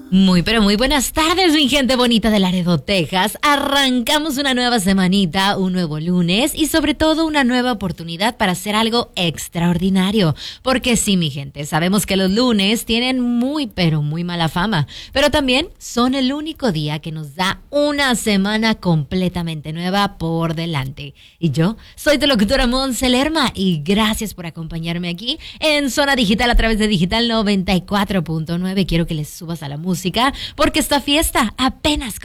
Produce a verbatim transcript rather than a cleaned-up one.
Muy, pero muy buenas tardes, mi gente bonita de Laredo, Texas. Arrancamos una nueva semanita, un nuevo lunes y sobre todo una nueva oportunidad para hacer algo extraordinario. Porque sí, mi gente, sabemos que los lunes tienen muy, pero muy mala fama, pero también son el único día que nos da una semana completamente nueva por delante. Y yo soy tu locutora Monse Lerma y gracias por acompañarme aquí en Zona Digital a través de Digital noventa y cuatro punto nueve. Quiero que les subas a la música porque esta fiesta apenas